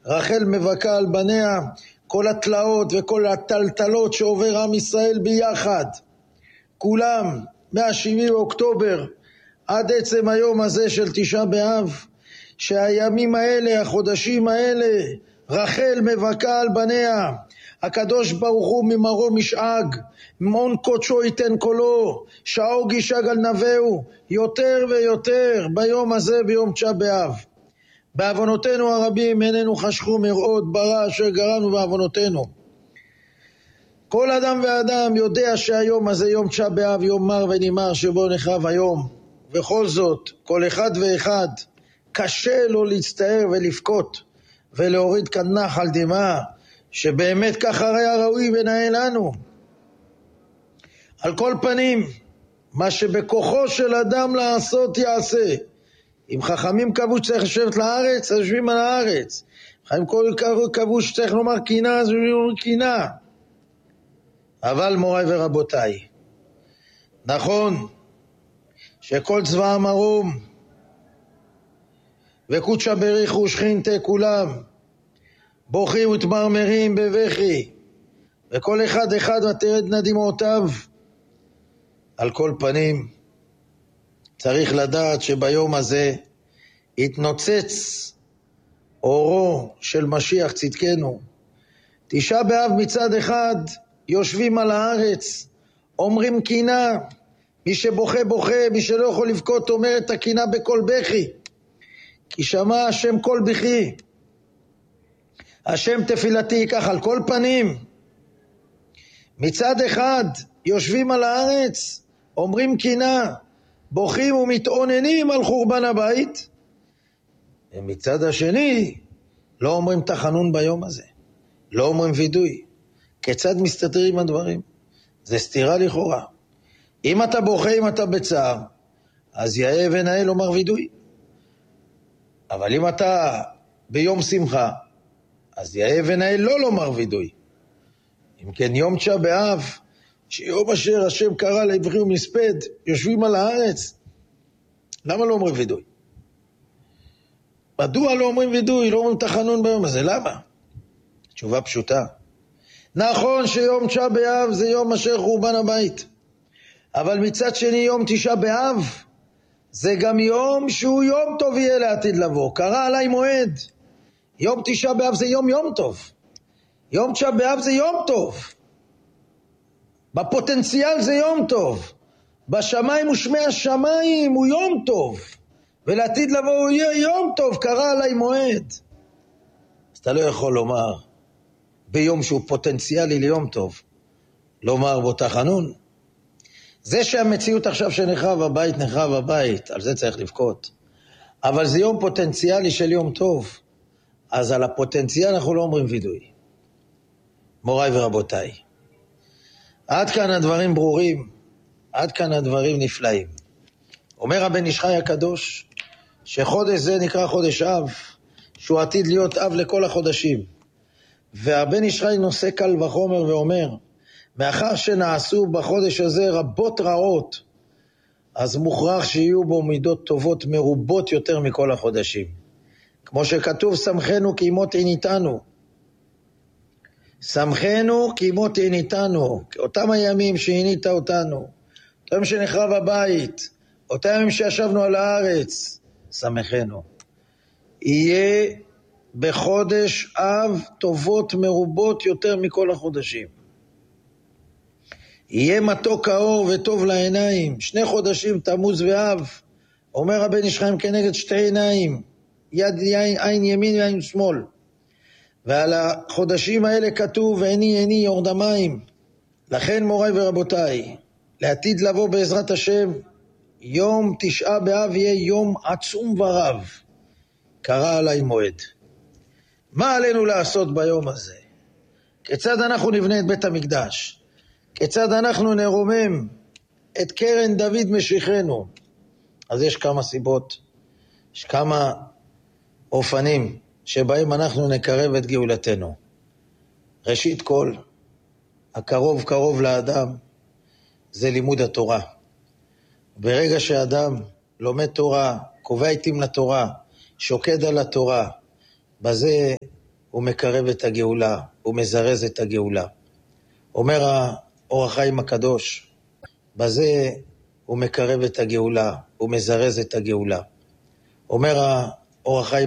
רחל מבכה על בניה, כל התלאות וכל הטלטלות שעובר עם ישראל ביחד, כולם, מה-7 באוקטובר, עד עצם היום הזה של תשעה באב, שהימים האלה, החודשים האלה, רחל מבכה על בניה, הקדוש ברוך הוא ממרום משאג, ממון קודשו ייתן קולו, שעוג ישאג על נביאו, יותר ויותר ביום הזה, ביום תשעה באב. בעוונותינו הרבים איננו חשכו מראות ברע אשר גרמנו בעוונותינו. כל אדם ואדם יודע שהיום הזה יום תשעה באב, יום מר ונמר שבו נחרב היום. בכל זאת, כל אחד ואחד קשה לו להצטער ולבכות ולהוריד כאן נחל דמעה, שבאמת כך הרי הראוי ונאה לנו. על כל פנים, מה שבכוחו של אדם לעשות יעשה. אם חכמים קבעו שצריך לשבת לארץ, אז יושבים על הארץ. אם קבעו שצריך לומר קינה, אז יושבים קינה. אבל מוריי ורבותיי, נכון שכל צבא המרום וקודשא בריחו ושכינתה כולם בוכים ותמרמרים בבכי, וכל אחד אחד ותרדנה דמעותיו. על כל פנים, צריך לדעת שביום הזה יתנוצץ אורו של משיח צדקנו. תשעה באב מצד אחד יושבים על הארץ, אומרים קינה, מי שבוכה בוכה, מי שלא יכול לבכות אומר את הקינה בכל בכי, כי שמע השם כל בכי, השם תפילתי ייקח. על כל פנים, מצד אחד יושבים על הארץ, אומרים קינה, בוכים ומתאוננים על חורבן הבית, ומצד השני לא אומרים תחנון ביום הזה, לא אומרים וידוי. כיצד מסתתרים הדברים? זה סתירה לכאורה. אם אתה בוכה, אם אתה בצער, אז יאה ונאה לומר וידוי. אבל אם אתה ביום שמחה, אז יאה ונאה לא לומר וידוי. אם כן, יום תשעה באב, שיום אשר השם קרא לעברי ומספד, יושבים על הארץ, למה לא אומרים וידוי? מדוע לא אומרים וידוי, לא אומרים תחנון ביום הזה? למה? תשובה פשוטה. נכון שיום תשעה באב זה יום אשר חורבן הבית, אבל מצד שני יום תשעה באב זה גם יום שהוא יום טוב יהיה לעתיד לבוא. קרא עליי מועד. יום תשעה באב זה יום טוב. יום תשעה באב זה יום טוב. בפוטנציאל זה יום טוב. בשמיים ושמי השמיים הוא יום טוב. ולעתיד לבוא הוא יהיה יום טוב. קרא עליי מועד. אז אתה לא יכול לומר ביום שהוא פוטנציאלי ליום טוב, לומר בו תחנון. זה שהמציאות עכשיו שנחרב הבית, על זה צריך לבכות. אבל זה יום פוטנציאלי של יום טוב, אז על הפוטנציאל אנחנו לא אומרים וידוי. מוריי ורבותיי, עד כאן הדברים ברורים, עד כאן הדברים נפלאים. אומר הבן איש חי הקדוש, שחודש זה נקרא חודש אב, שהוא עתיד להיות אב לכל החודשים. והבן איש חי נושא קל וחומר ואומר, מאחר שנעשו בחודש הזה רבות רעות, אז מוכרח שיהיו בו מידות טובות מרובות יותר מכל החודשים. כמו שכתוב, שמחנו כי ימות עיניתנו. שמחנו כי ימות עיניתנו. אותם הימים שעינית אותנו, אותם שנחרב הבית, אותם ימים שישבנו על הארץ, שמחנו. יהיה בחודש אב טובות מרובות יותר מכל החודשים. יהיה מתוק האור וטוב לעיניים. 2 חודשים תמוז ואב, אומר הבן איש חיים כנגד 2 עיניים, עין ימין ועין שמאל. ועל החודשים האלה כתוב ועיני יורד המים. לכן מוריי ורבותיי, לעתיד לבוא בעזרת השם, יום תשעה באב יהיה יום עצום ורב. קרא עליי מועד. מה עלינו לעשות ביום הזה? כיצד אנחנו נבנה את בית המקדש? כיצד אנחנו נרומם את קרן דוד משיחנו? אז יש כמה סיבות, יש כמה אופנים שבהם אנחנו נקרב את גאולתנו. ראשית כל, הקרוב קרוב לאדם זה לימוד התורה. ברגע שאדם לומד תורה, קובע עיתים לתורה, שוקד על התורה, בזה הוא מקרב את הגאולה, הוא מזרז את הגאולה. אומר האור החיים הקדוש, בזה הוא מקרב את הגאולה, הוא מזרז את הגאולה. אומר האור החיים